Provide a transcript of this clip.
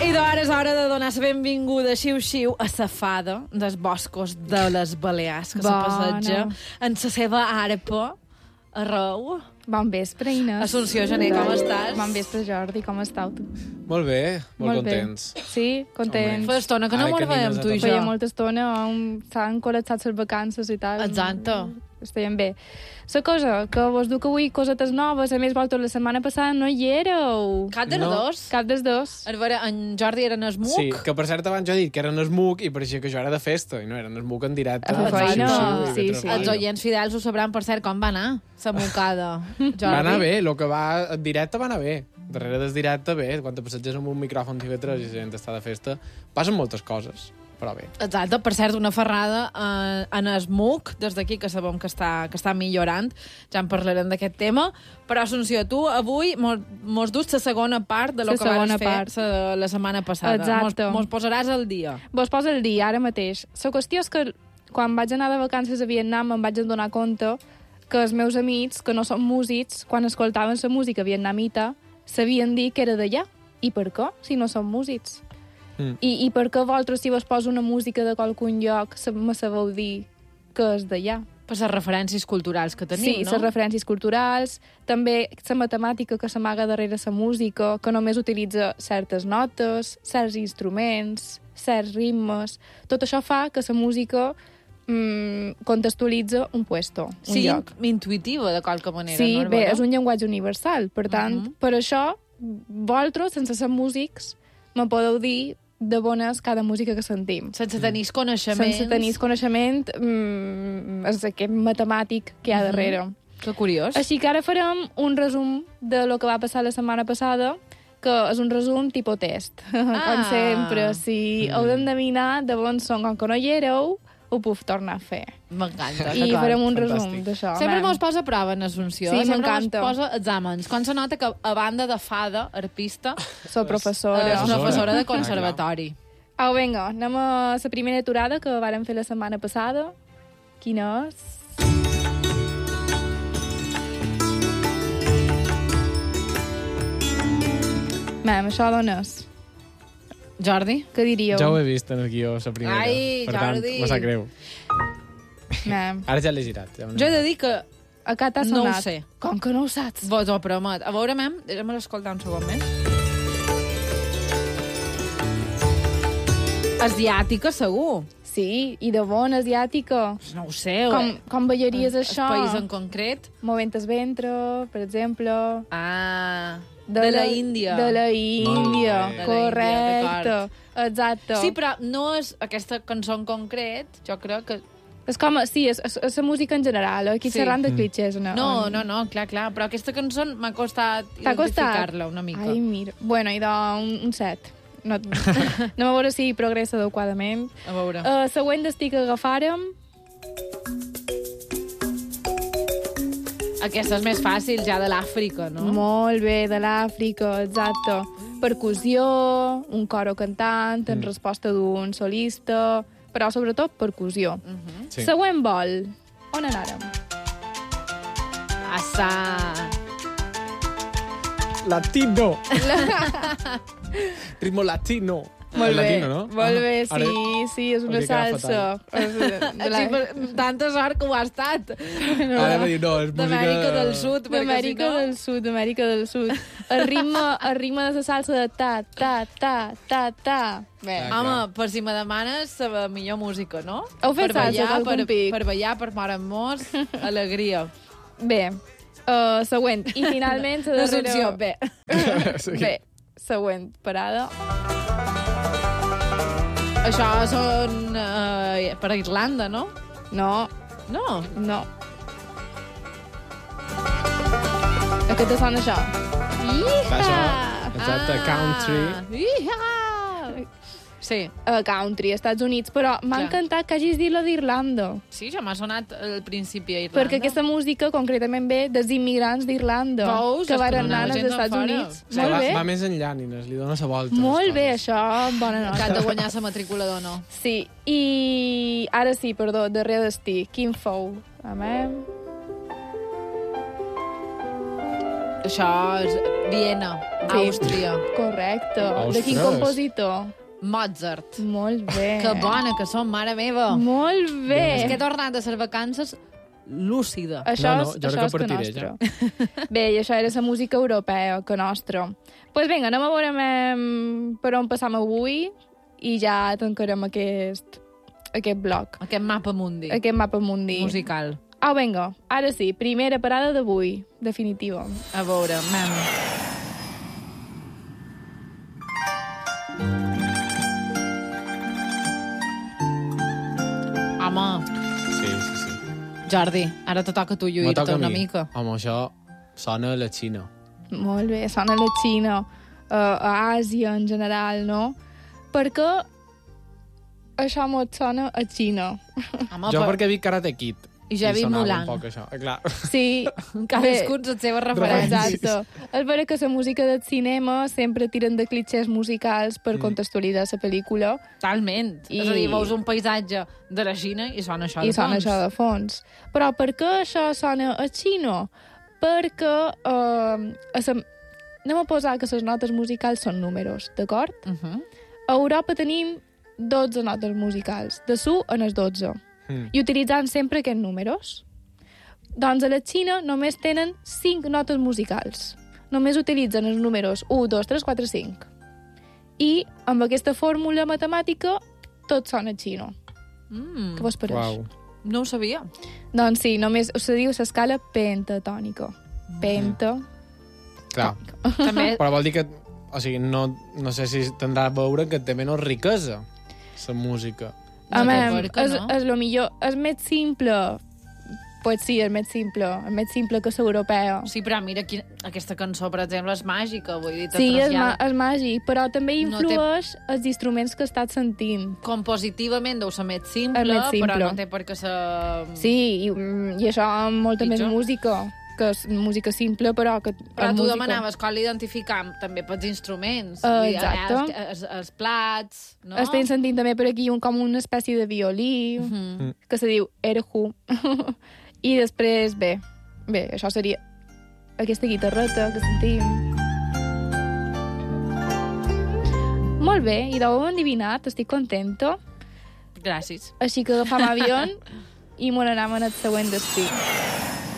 I d'ara és hora de donar la benvinguda xiu-xiu a la fada dels boscos de les Balears, que se passeja en la seva arpa arreu. Bon vespre, Inés. Assumpció Gené, com estàs? Bon vespre, Jordi, com estàs tu? Molt bé, molt bé. contents. Sí, contents. Fa estona que no mos veiem, tu i jo. Feia molta estona, s'han col·lapsat les vacances i tal. Exacte. Estàvem bé. La cosa, que vos duc avui cosetes noves, a més, vosaltres la setmana passada no hi éreu. Cap dels dos? Cap dels dos. A veure, en Jordi era en Esmuc. Sí, que per cert abans jo he dit que era en Esmuc i pareixia que jo era de festa, i no era en Esmuc en directe. A fer feina, sí. Els oients fidels ho sabran, per cert, com va anar la mocada, Jordi. Va anar bé, el que va en directe va anar bé. Darrere del directe, bé, quan te passeges amb un micròfon TV3 i la gent està de festa, passen moltes coses, però bé. Exacte, per cert, una ferrada en Esmuc, des d'aquí, que sabem que està millorant, ja en parlarem d'aquest tema, però Assumpció, tu avui mos dus la segona part de lo que vas fer la setmana passada. Exacte. Mos posaràs al dia. Vos posa el dia, ara mateix. La qüestió és que quan vaig anar de vacances a Vietnam em vaig adonar compte que els meus amics, que no són músics, quan escoltaven la música vietnamita, sabien dir que era d'allà. I per què, si no són músics? I per què vosaltres, si vos poso una música de qualcun lloc, me sabeu dir que és d'allà? Per les referències culturals que tenim, no? Sí, les referències culturals, també la matemàtica que s'amaga darrere la música, que només utilitza certes notes, certs instruments, certs ritmes. Tot això fa que la música contextualitza un puesto, un lloc. Sí, intuitiva, de qualque manera. Sí, no? Bé, és un llenguatge universal. Per tant, per això, vosaltres, sense ser músics, me podeu dir de bona és cada música que sentim. Sense tenir coneixement. Sense tenir coneixement, és aquest matemàtic que hi ha darrere. Que curiós. Així que ara farem un resum de lo que va passar la setmana passada, que és un resum tipus test. Com sempre, si heu d'endevinar de on són, com que no hi éreu, ho puc tornar a fer. M'encanta. I farem un resum d'això. Sempre mos posa a prova en Assumpció. Sí, sempre m'encanta. mos posa exàmens. Quan se nota que a banda de fada, arpista, soc professora. És professora de conservatori. Au, vinga, anem a la primera aturada que vàrem fer la setmana passada. Quina és? Mem, això d'on és? Jordi? Què diríeu? Ja ho he vist en el guió, la primera. Ai, per Jordi. tant, me sap greu. Mem. Ara ja l'he girat. Ja jo he de dir que acá t'ha no sonat. ho sé. Com que no ho saps? Vos ho promet. A veure, mem, deixa'm escoltar un segon més. Asiàtica, segur. Sí, i de bon, asiàtica. No ho sé. Com ballaries això? El país en concret? Movent el ventre, per exemple. Ah, de la Índia. De la Índia, correcte. Exacte. Sí, però no és aquesta cançó en concret, jo crec que... És com, sí, és la música en general, aquí xerrant de clichés. No, clar, però aquesta cançó m'ha costat identificar-la una mica. Ai, mira. Bueno, i un 7. No, anem a veure si progressa adequadament. A veure. Següent destí que agafàrem... Aquesta és més fàcil, ja de l'Àfrica, no? Molt bé, de l'Àfrica, exacte. Percussió, un coro cantant, en resposta d'un solista, però sobretot percussió. Sí. Següent vol. On anàrem? Assà. Latino. Ritmo latino. Molt bé, latino, no? molt bé, sí, és una salsa. Sí, per tanta sort que ho ha estat. Ara dir, no, és música... D'Amèrica del Sud. D'Amèrica del Sud. El ritme de la salsa de ta, ta, ta, ta, ta. Bé. Home, per si me demanes la millor música, no? Heu fet salsa d'algun pic? Per ballar, per moure mos, alegria. Bé, següent. I finalment... L'Assumpció, bé. Bé, següent parada. Això són per Irlanda, no? No. No? A què te sona això? Això, exacte, country. Iha! Sí. Country, Estats Units, però m'ha encantat que hagis dit lo d'Irlanda. Sí, ja m'ha sonat al principi a Irlanda. Perquè aquesta música concretament ve dels immigrants d'Irlanda, que van anar als Estats Units. Molt bé. Va més enllà, Nines, li dona la volta. Molt bé, això, bona nota. Que han de guanyar la matrícula d'honor. Sí, i ara sí, perdó, darrer destí. Quin fou? Això és Viena. Àustria. Correcte. De Ostres. quin compositor? Mozart. Molt bé. Que bona que som, mare meva. Molt bé. És que he tornat a ser vacances lúcida. Això No, és, jo això crec és que que partiré, nostre. Bé, i això era la música europea, que nostra. Doncs pues vinga, anem a veure per on passam avui i ja tancarem aquest bloc, Aquest mapa mundi. aquest mapa mundi. Musical. Au, vinga, ara sí, primera parada d'avui, definitiva. A veure, mam. Home, Sí. Jordi, ara te toca a tu Me lluir-te toca a una mi. mica. Home, això sona a la Xina. Molt bé, sona a la Xina, a Àsia en general, no? Perquè això mos sona a Xina. Home, Jo perquè he vist Karate Kid. I ja he vist sonava Mulan. un poc això. Clar. Sí, Cadascun les seves referències. exacte. És vera que la música del cinema sempre tiren de clitxers musicals per contextualitzar la pel·lícula Totalment. I- És a dir, veus un paisatge de la Xina i sona això i de sona fons. això de fons. Però per què això sona a Xina? Perquè anem a posar que les notes musicals són números, d'acord? A Europa tenim 12 notes musicals, de su en els 12, i utilitzant sempre aquests números. Doncs a la Xina només tenen 5 notes musicals. Només utilitzen els números 1, 2, 3, 4, 5. I amb aquesta fórmula matemàtica tot sona xino. Què vos pareix? Uau. No ho sabia. Doncs sí, només se diu l'escala pentatònica. Penta. Clar. També Però vol dir que... O sigui, no sé si tindrà a veure que té menys riquesa, la música. No té Home, per què no? és lo millor, és més simple. Pues sí, és més simple que l'europea. Sí, però mira, aquesta cançó, per exemple, és màgica, vull dir, te Sí, és trasllada. és màgic, però també No té- influeix els instruments que estàs sentint. Compositivament deu ser més simple, És més simple. però no té per què ser... Sí, i això amb molta més Pitjor. música, que és música simple, però que Però és tu música. demanaves com l'identificam també pels instruments. Exacte. Els plats, no? Estem sentint també per aquí com una espècie de violí, que se diu erhu. I després, bé, això seria aquesta guitarreta que sentim. Molt bé, i d'ho hem endivinat, estic contenta. Gràcies. Així que agafam avió i m'ho n'anem en el següent destí.